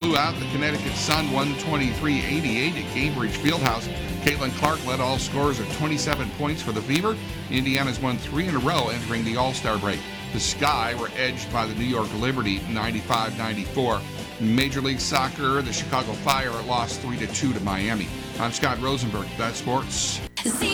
blew out the Connecticut Sun 123-88 at Cambridge Fieldhouse. Caitlin Clark led all scorers at 27 points for the Fever. Indiana's won 3 in a row entering the All-Star break. The Sky were edged by the New York Liberty 95-94. Major League Soccer, the Chicago Fire lost 3-2 to Miami. I'm Scott Rosenberg, That's Sports.